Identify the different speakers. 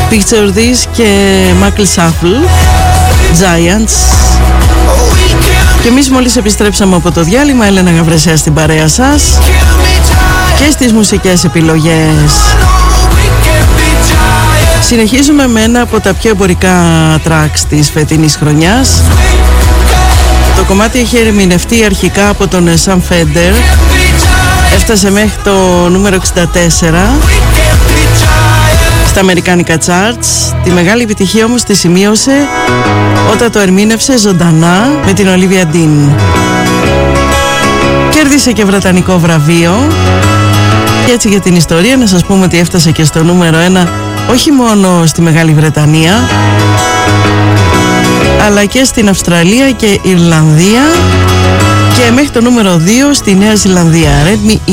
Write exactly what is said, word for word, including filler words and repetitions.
Speaker 1: Picture This και Michael Shuffle, Giants. Και εμείς μόλις επιστρέψαμε από το διάλειμμα, Έλενα Γαβρεσέα στην παρέα σας και στις μουσικές επιλογές. Συνεχίζουμε με ένα από τα πιο εμπορικά tracks της φετινής χρονιάς. Το κομμάτι έχει ερμηνευτεί αρχικά από τον Sam Fender, έφτασε μέχρι το νούμερο εξήντα τέσσερα στα αμερικάνικα charts. Τη μεγάλη επιτυχία όμως τη σημείωσε όταν το ερμήνευσε ζωντανά με την Olivia Dean. Κέρδισε και βρετανικό βραβείο. Και έτσι για την ιστορία να σας πούμε ότι έφτασε και στο νούμερο ένα όχι μόνο στη Μεγάλη Βρετανία, αλλά και στην Αυστραλία και Ιρλανδία και μέχρι το νούμερο δύο στη Νέα Ζηλανδία. Let me